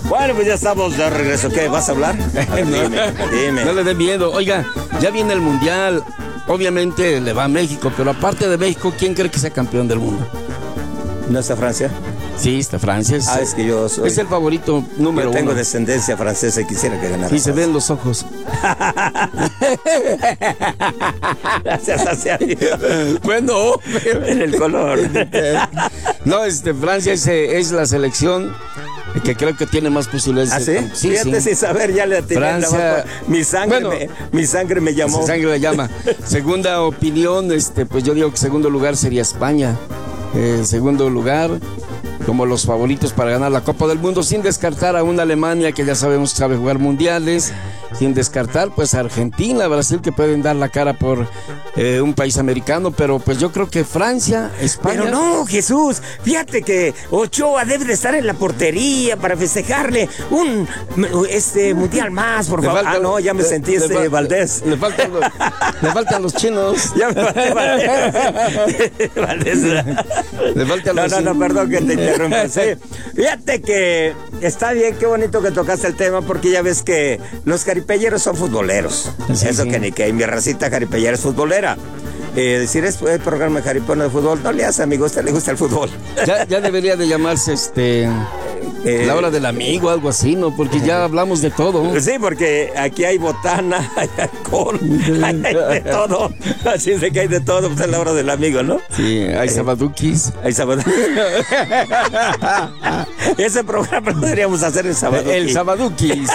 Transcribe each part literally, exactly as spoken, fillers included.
Bueno, pues ya estamos de regreso. ¿Qué? ¿Vas a hablar? A ver, dime, dime. No le dé miedo. Oiga, ya viene el Mundial. Obviamente le va a México, pero aparte de México, ¿quién cree que sea campeón del mundo? ¿No está Francia? Sí, está Francia. Es, ah, es que yo soy... Es el favorito número uno. Yo tengo uno. descendencia francesa y quisiera que ganara. Y se ven los ojos. Gracias, hacia Dios. Bueno, en el color. No, este, Francia es, es la selección que creo que tiene más posibilidades. ¿Ah, sí? Sí, Fíjate, sí. sin saber, ya le atiné. Francia... Mi sangre, bueno, me, mi sangre me llamó. Mi sangre me llama. Segunda opinión, este, pues yo digo que segundo lugar sería España. Eh, segundo lugar, como los favoritos para ganar la Copa del Mundo, sin descartar a una Alemania que ya sabemos que sabe jugar mundiales, sin descartar pues a Argentina, Brasil, que pueden dar la cara por eh, un país americano, pero pues yo creo que Francia, España... Pero no, Jesús, fíjate que Ochoa debe de estar en la portería para festejarle un este mundial más, por favor. Ah, no, ya me sentí este le, Valdés. Le faltan los, le faltan los chinos. Ya me falté Valdés. Valdés. Le faltan no, los no, no, perdón que te interrumpa. Sí. Fíjate que está bien, qué bonito que tocaste el tema, porque ya ves que los caripelleros son futboleros. Sí, Eso sí. que ni que y mi racita caripellera es futbolera. Eh, decir es el programa jaripeno de fútbol, no le hace, amigo, a usted le gusta el fútbol. Ya, ya debería de llamarse este... Eh, la hora del amigo, algo así, ¿no? Porque ya hablamos de todo. Sí, porque aquí hay botana, hay alcohol, hay de todo. Así es de que hay de todo, pues es la hora del amigo, ¿no? Sí, hay eh, sabadukis. Hay sabadukis. Ese programa lo deberíamos hacer en sabadukis. El sabadukis,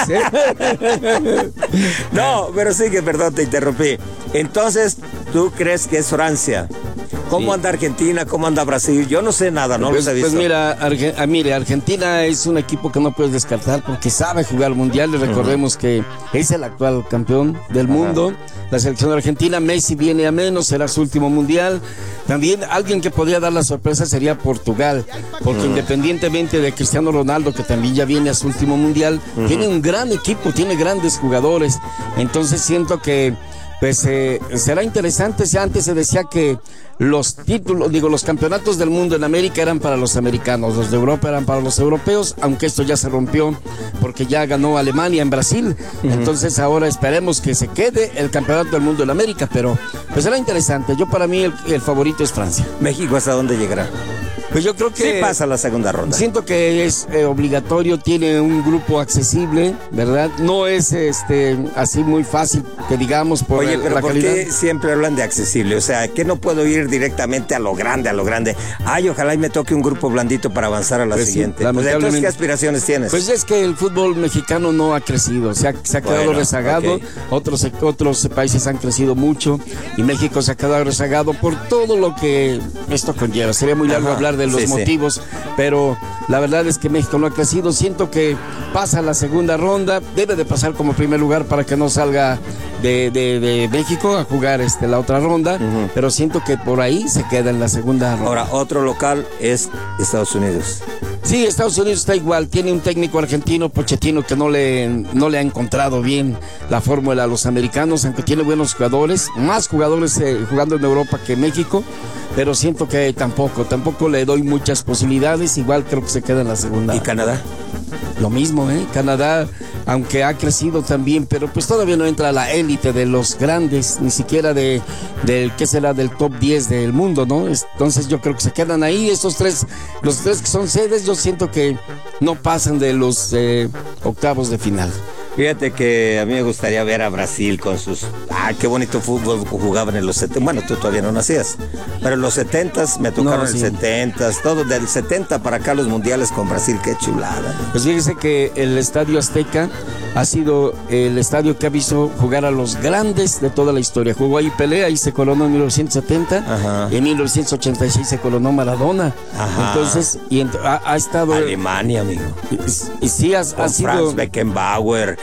¿eh? No, pero sí que, perdón, te interrumpí. Entonces, ¿tú crees que es Francia? ¿Cómo sí. anda Argentina? ¿Cómo anda Brasil? Yo no sé nada, no pues, los he visto. Pues mira, Arge ah, mire, Argentina es un equipo que no puedes descartar porque sabe jugar mundiales. Recordemos uh-huh. que es el actual campeón del uh-huh. mundo. La selección argentina, Messi viene a menos, será su último mundial. También alguien que podría dar la sorpresa sería Portugal, porque uh-huh. independientemente de Cristiano Ronaldo, que también ya viene a su último mundial, uh-huh. tiene un gran equipo, tiene grandes jugadores. Entonces siento que pues eh, será interesante. Si antes se decía que los títulos, digo, los campeonatos del mundo en América eran para los americanos, los de Europa eran para los europeos, aunque esto ya se rompió porque ya ganó Alemania en Brasil. Uh-huh. Entonces ahora esperemos que se quede el campeonato del mundo en América, pero pues será interesante. Yo para mí el, el favorito es Francia. ¿México hasta dónde llegará? Pues yo creo que... Sí pasa la segunda ronda. Siento que es eh, obligatorio, tiene un grupo accesible, ¿verdad? No es este así muy fácil, que digamos, por Oye, pero la ¿por calidad. qué siempre hablan de accesible? O sea, ¿qué no puedo ir directamente a lo grande, a lo grande? Ay, ojalá y me toque un grupo blandito para avanzar a la pues siguiente. Sí, pues, entonces, ¿qué aspiraciones tienes? Pues es que el fútbol mexicano no ha crecido, se ha, se ha quedado bueno, rezagado, okay. otros, otros países han crecido mucho y México se ha quedado rezagado por todo lo que esto conlleva. Sería muy largo Ajá, hablar de los sí, motivos. Sí. Pero la verdad es que México no ha crecido. Siento que pasa la segunda ronda, debe de pasar como primer lugar para que no salga de, de, de México a jugar este, la otra ronda, uh-huh. pero siento que por ahí se queda en la segunda ronda. Ahora, otro local es Estados Unidos. Sí, Estados Unidos está igual, tiene un técnico argentino, Pochettino, que no le, no le ha encontrado bien la fórmula a los americanos, aunque tiene buenos jugadores, más jugadores eh, jugando en Europa que en México, pero siento que tampoco, tampoco le doy muchas posibilidades, igual creo que se queda en la segunda. ¿Y Canadá? Lo mismo, ¿eh? Canadá, aunque ha crecido también, pero pues todavía no entra a la élite de los grandes, ni siquiera de, del, ¿qué será? Del top diez del mundo, ¿no? Entonces yo creo que se quedan ahí, estos tres, los tres que son sedes, yo siento que no pasan de los eh, octavos de final. Fíjate que a mí me gustaría ver a Brasil con sus... Ah, qué bonito fútbol jugaban en los setenta. Bueno, tú todavía no nacías. Pero en los setentas me tocaron no, sí. el setentas. Todo del setenta para acá los mundiales con Brasil. Qué chulada. Pues fíjese que el Estadio Azteca ha sido el estadio que ha visto jugar a los grandes de toda la historia. Jugó ahí Pelé, ahí se coronó en mil novecientos setenta. Ajá. Y en mil novecientos ochenta y seis se coronó Maradona. Ajá. Entonces, y ent ha, ha estado... Alemania, amigo. Y, y sí, ha, ha sido... Franz Beckenbauer,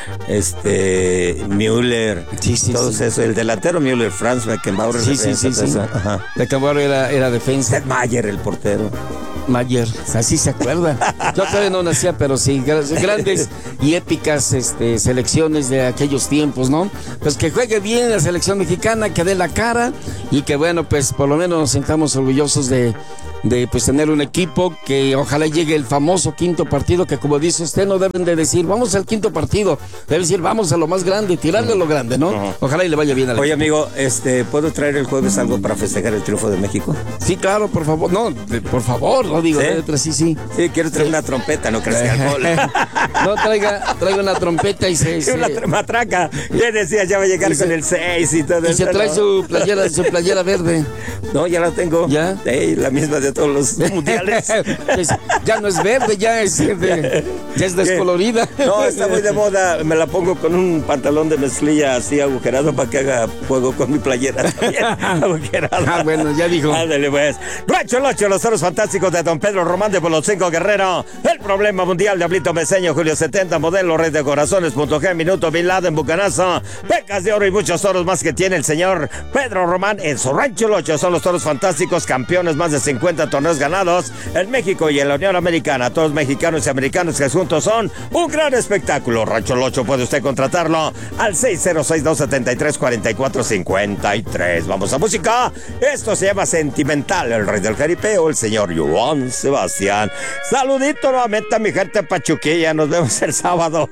este, Müller, sí, sí, todo sí. eso. El delantero Müller, Franz Beckenbauer. Sí, sí, sí, sí. Ajá. Beckenbauer era, era defensa. Ted Mayer, el portero. Mayer, así se acuerda. Yo todavía no nacía, pero sí, grandes y épicas este, selecciones de aquellos tiempos, ¿no? Pues que juegue bien la selección mexicana, que dé la cara y que bueno, pues por lo menos nos sintamos orgullosos de, de pues tener un equipo que ojalá llegue el famoso quinto partido, que como dice usted, no deben de decir vamos al quinto partido, deben decir vamos a lo más grande, tirarle a lo grande, ¿no? Uh-huh. Ojalá y le vaya bien al Oye, equipo. amigo, este, ¿puedo traer el jueves algo para festejar el triunfo de México? Sí, claro, por favor, no, por favor, no digo, ¿Sí? Letra, sí, sí. Sí, quiero traer sí. una trompeta, no crees que alcohol. No, traiga, traiga una trompeta y se... se... Una matraca, ya decías, ya va a llegar se, con el seis y todo y eso. Y se trae ¿no? su playera, su playera verde. No, ya la tengo. ¿Ya? Hey, la misma de todos los mundiales. Ya no es verde, ya es, de, ya es descolorida. ¿Qué? No, está muy de moda. Me la pongo con un pantalón de mezclilla así agujerado para que haga juego con mi playera también. Agujerado. Ah, bueno, ya dijo. Ándale, pues. Rancho El Ocho, los toros fantásticos de Don Pedro Román de Boloncinco Guerrero. El problema mundial de Ablito Meseño, Julio setenta, modelo, Red de Corazones, punto G, Minuto, Bin Laden, Bucanazo, Pecas de Oro y muchos toros más que tiene el señor Pedro Román en su Rancho El Ocho. Son los toros fantásticos, campeones, más de cincuenta torneos ganados en México y en la Unión Americana. Todos mexicanos y americanos que juntos son un gran espectáculo. Rancho El Ocho, puede usted contratarlo al seis cero seis, dos siete tres, cuatro cuatro cinco tres. Vamos a música. Esto se llama Sentimental, el rey del jaripeo, el señor Joan Sebastián. Saludito nuevamente a mi gente Pachuquilla. Nos vemos el sábado.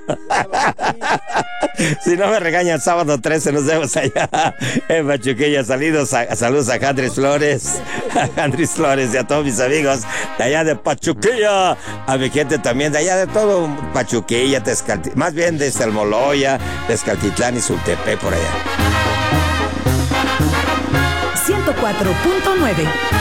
Si no me regañan, el sábado trece nos vemos allá en Pachuquilla. Saludos a, saludos a Andrés Flores, a Andrés Flores y a todos mis amigos de allá de Pachuquilla. A mi gente también de allá de todo Pachuquilla, Tezcaltitlán, más bien de Salmoloya, Tezcaltitlán y Sultepec por allá. ciento cuatro punto nueve